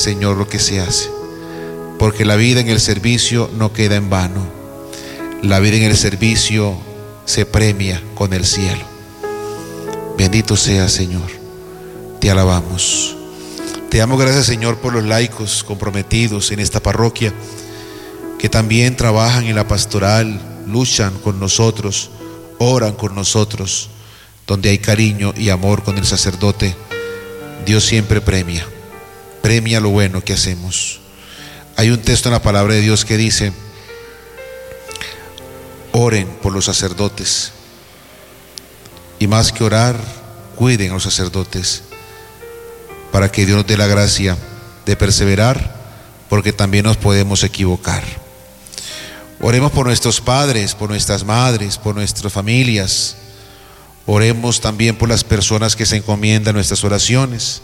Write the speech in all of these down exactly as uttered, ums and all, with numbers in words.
Señor, lo que se hace, porque la vida en el servicio no queda en vano. La vida en el servicio se premia con el cielo. Bendito sea, Señor. Te alabamos. Te damos gracias, Señor, por los laicos comprometidos en esta parroquia, que también trabajan en la pastoral, luchan con nosotros, oran con nosotros. Donde hay cariño y amor con el sacerdote, Dios siempre premia, premia lo bueno que hacemos. Hay un texto en la palabra de Dios que dice: oren por los sacerdotes, y más que orar, cuiden a los sacerdotes, para que Dios nos dé la gracia de perseverar, porque también nos podemos equivocar. Oremos por nuestros padres, por nuestras madres, por nuestras familias. Oremos también por las personas que se encomiendan nuestras oraciones.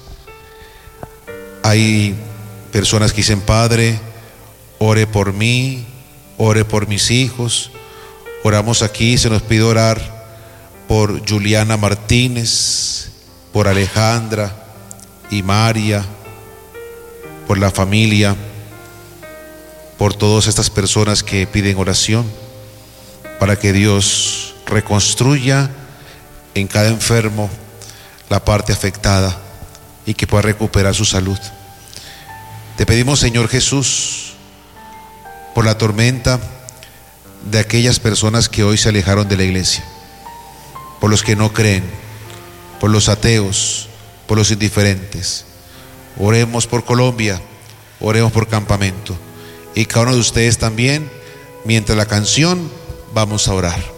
Hay personas que dicen: Padre, ore por mí, ore por mis hijos. Oramos aquí, se nos pide orar por Juliana Martínez, por Alejandra y María, por la familia, por todas estas personas que piden oración, para que Dios reconstruya en cada enfermo la parte afectada y que pueda recuperar su salud. Te pedimos, Señor Jesús, por la tormenta de aquellas personas que hoy se alejaron de la iglesia, por los que no creen, por los ateos, por los indiferentes. Oremos por Colombia, oremos por Campamento, y cada uno de ustedes también. Mientras la canción, vamos a orar.